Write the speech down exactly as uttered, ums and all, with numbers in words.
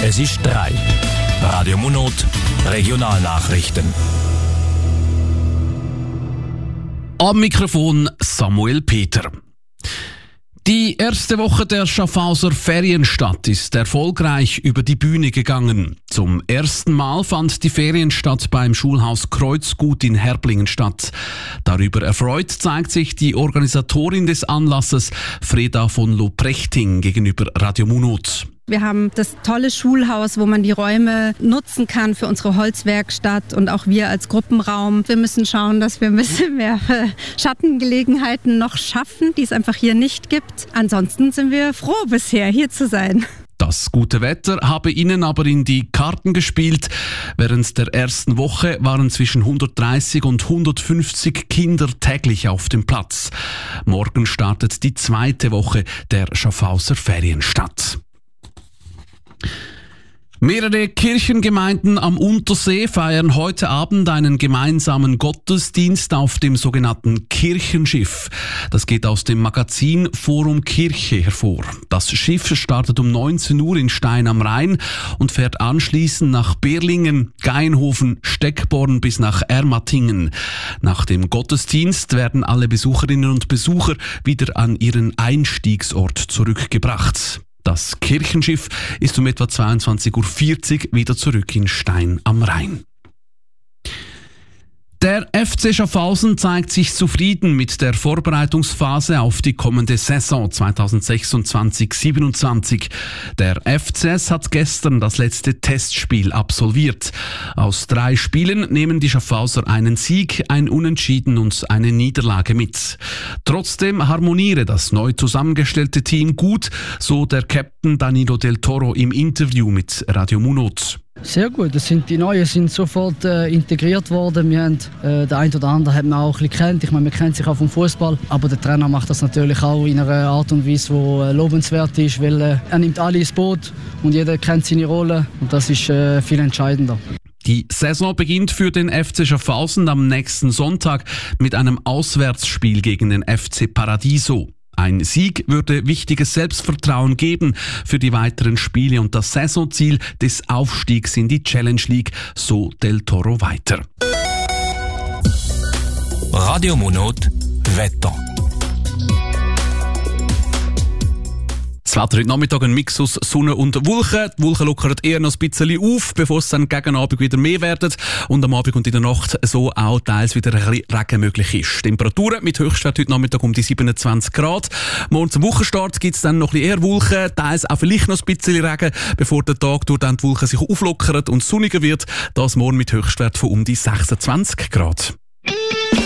Es ist drei. Radio Munot, Regionalnachrichten. Am Mikrofon Samuel Peter. Die erste Woche der Schaffhauser Ferienstadt ist erfolgreich über die Bühne gegangen. Zum ersten Mal fand die Ferienstadt beim Schulhaus Kreuzgut in Herblingen statt. Darüber erfreut zeigt sich die Organisatorin des Anlasses, Freda von Loprechting, gegenüber Radio Munot. Wir haben das tolle Schulhaus, wo man die Räume nutzen kann für unsere Holzwerkstatt und auch wir als Gruppenraum. Wir müssen schauen, dass wir ein bisschen mehr Schattengelegenheiten noch schaffen, die es einfach hier nicht gibt. Ansonsten sind wir froh bisher, hier zu sein. Das gute Wetter habe ihnen aber in die Karten gespielt. Während der ersten Woche waren zwischen hundertdreißig und hundertfünfzig Kinder täglich auf dem Platz. Morgen startet die zweite Woche der Schaffhauser Ferienstadt. Mehrere Kirchengemeinden am Untersee feiern heute Abend einen gemeinsamen Gottesdienst auf dem sogenannten Kirchenschiff. Das geht aus dem Magazin Forum Kirche hervor. Das Schiff startet um neunzehn Uhr in Stein am Rhein und fährt anschließend nach Berlingen, Gainhofen, Steckborn bis nach Ermatingen. Nach dem Gottesdienst werden alle Besucherinnen und Besucher wieder an ihren Einstiegsort zurückgebracht. Das Kirchenschiff ist um etwa zweiundzwanzig Uhr vierzig wieder zurück in Stein am Rhein. Der F C Schaffhausen zeigt sich zufrieden mit der Vorbereitungsphase auf die kommende Saison zweitausendsechsundzwanzig siebenundzwanzig. Der F C S hat gestern das letzte Testspiel absolviert. Aus drei Spielen nehmen die Schaffhauser einen Sieg, ein Unentschieden und eine Niederlage mit. Trotzdem harmoniere das neu zusammengestellte Team gut, so der Captain Danilo Del Toro im Interview mit Radio Munot. Sehr gut, das sind, die Neuen sind sofort äh, integriert worden. Wir haben, äh, der eine oder andere hat man auch ein bisschen kennt. Ich meine, man kennt sich auch vom Fußball, aber der Trainer macht das natürlich auch in einer Art und Weise, die äh, lobenswert ist, weil äh, er nimmt alle ins Boot und jeder kennt seine Rolle und das ist äh, viel entscheidender. Die Saison beginnt für den F C Schaffhausen am nächsten Sonntag mit einem Auswärtsspiel gegen den F C Paradiso. Ein Sieg würde wichtiges Selbstvertrauen geben für die weiteren Spiele und das Saisonziel des Aufstiegs in die Challenge League, so Del Toro weiter. Radio Munot, Wetter. Das Wetter heute Nachmittag ein Mix aus Sonne und Wolken. Die Wolken lockern eher noch ein bisschen auf, bevor es dann gegen Abend wieder mehr werden. Und am Abend und in der Nacht so auch teils wieder ein bisschen Regen möglich ist. Temperaturen mit Höchstwert heute Nachmittag um die siebenundzwanzig Grad. Morgen zum Wochenstart gibt es dann noch ein bisschen eher Wolken, teils auch vielleicht noch ein bisschen Regen, bevor der Tag durch dann die Wolken sich auflockern und sonniger wird. Das morgen mit Höchstwert von um die sechsundzwanzig Grad.